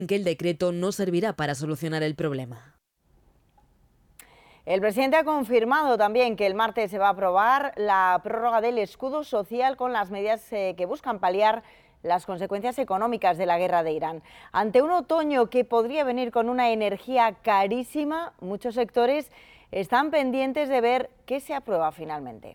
que el decreto no servirá para solucionar el problema. El presidente ha confirmado también que el martes se va a aprobar la prórroga del escudo social con las medidas que buscan paliar las consecuencias económicas de la guerra de Irán. Ante un otoño que podría venir con una energía carísima, muchos sectores están pendientes de ver qué se aprueba finalmente.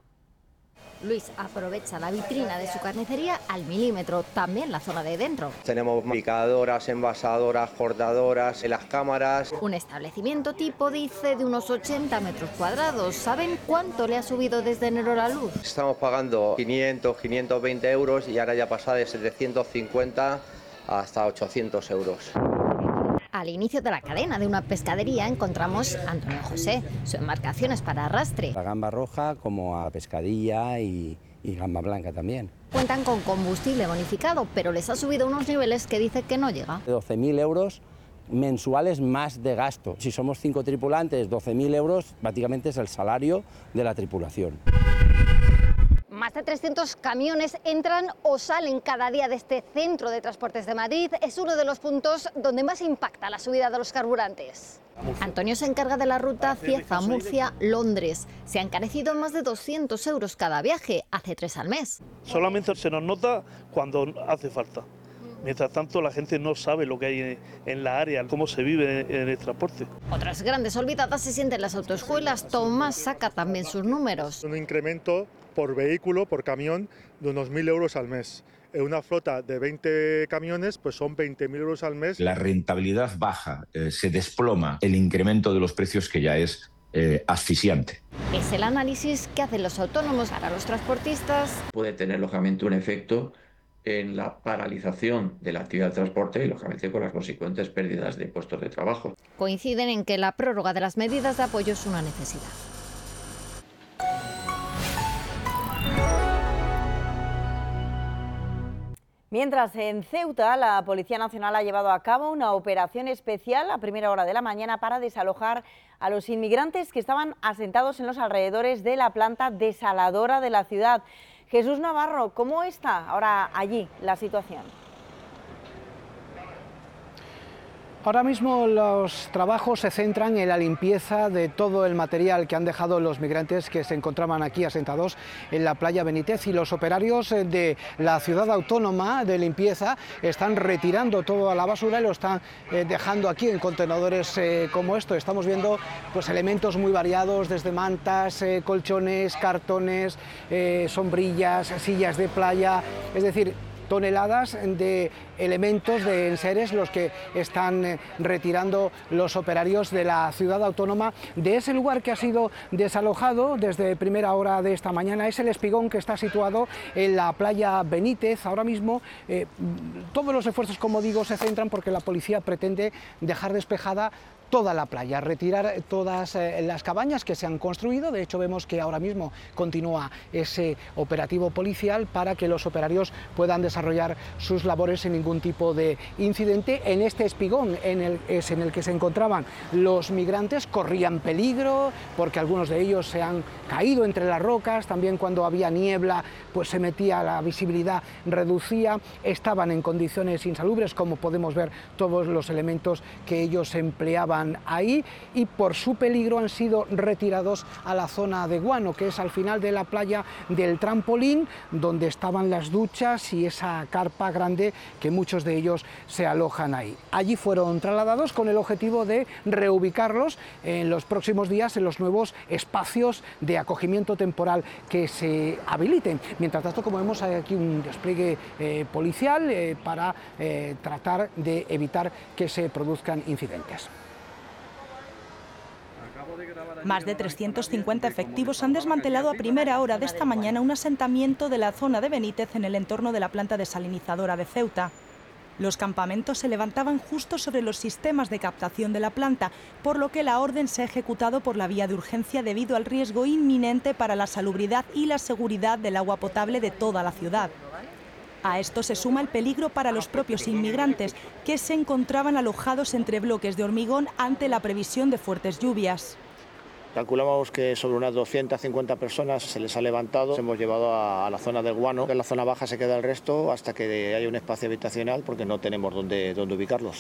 Luis aprovecha la vitrina de su carnicería al milímetro, también la zona de dentro. Tenemos picadoras, envasadoras, cortadoras, las cámaras. Un establecimiento tipo, dice, de unos 80 metros cuadrados. ¿Saben cuánto le ha subido desde enero la luz? Estamos pagando 500, 520 euros y ahora ya pasa de 750 hasta 800 euros. Al inicio de la cadena de una pescadería encontramos a Antonio José. Su embarcación es para arrastre. La gamba roja como a pescadilla y gamba blanca también. Cuentan con combustible bonificado, pero les ha subido a unos niveles que dice que no llega. 12.000 euros mensuales más de gasto. Si somos 5 tripulantes, 12.000 euros prácticamente es el salario de la tripulación. Más de 300 camiones entran o salen cada día de este centro de transportes de Madrid. Es uno de los puntos donde más impacta la subida de los carburantes. Antonio se encarga de la ruta Cieza-Murcia-Londres. Se ha encarecido más de 200 euros cada viaje, hace 3 al mes. Solamente se nos nota cuando hace falta. Mientras tanto, la gente no sabe lo que hay en la área, cómo se vive en el transporte. Otras grandes olvidadas se sienten las autoescuelas. Tomás saca también sus números. Un incremento por vehículo, por camión, de unos 1.000 euros al mes. En una flota de 20 camiones, pues son 20.000 euros al mes. La rentabilidad baja, se desploma el incremento de los precios que ya es asfixiante. Es el análisis que hacen los autónomos para los transportistas. Puede tener, lógicamente, un efecto en la paralización de la actividad del transporte y, lógicamente, con las consecuentes pérdidas de puestos de trabajo. Coinciden en que la prórroga de las medidas de apoyo es una necesidad. Mientras, en Ceuta, la Policía Nacional ha llevado a cabo una operación especial a primera hora de la mañana para desalojar a los inmigrantes que estaban asentados en los alrededores de la planta desaladora de la ciudad. Jesús Navarro, ¿cómo está ahora allí la situación? Ahora mismo los trabajos se centran en la limpieza de todo el material que han dejado los migrantes que se encontraban aquí asentados en la playa Benítez, y los operarios de la ciudad autónoma de limpieza están retirando toda la basura y lo están dejando aquí en contenedores como esto. Estamos viendo pues elementos muy variados, desde mantas, colchones, cartones, sombrillas, sillas de playa, es decir, toneladas de elementos, de enseres, los que están retirando los operarios de la ciudad autónoma de ese lugar que ha sido desalojado desde primera hora de esta mañana. Es el Espigón, que está situado en la playa Benítez. Ahora mismo todos los esfuerzos, como digo, se centran porque la policía pretende dejar despejada toda la playa, retirar todas las cabañas que se han construido. De hecho, vemos que ahora mismo continúa ese operativo policial para que los operarios puedan desarrollar sus labores sin ningún tipo de incidente. En este espigón en el que se encontraban los migrantes, corrían peligro porque algunos de ellos se han caído entre las rocas. También cuando había niebla pues se metía, la visibilidad reducía, estaban en condiciones insalubres, como podemos ver todos los elementos que ellos empleaban ahí, y por su peligro han sido retirados a la zona de Guano, que es al final de la playa del Trampolín, donde estaban las duchas y esa carpa grande que muchos de ellos se alojan ahí. Allí fueron trasladados con el objetivo de reubicarlos en los próximos días en los nuevos espacios de acogimiento temporal que se habiliten. Mientras tanto, como vemos, hay aquí un despliegue policial para tratar de evitar que se produzcan incidentes. Más de 350 efectivos han desmantelado a primera hora de esta mañana un asentamiento de la zona de Benítez en el entorno de la planta desalinizadora de Ceuta. Los campamentos se levantaban justo sobre los sistemas de captación de la planta, por lo que la orden se ha ejecutado por la vía de urgencia debido al riesgo inminente para la salubridad y la seguridad del agua potable de toda la ciudad. A esto se suma el peligro para los propios inmigrantes, que se encontraban alojados entre bloques de hormigón ante la previsión de fuertes lluvias. Calculamos que sobre unas 250 personas se les ha levantado. Hemos llevado a la zona del Guano. En la zona baja se queda el resto hasta que haya un espacio habitacional porque no tenemos dónde ubicarlos.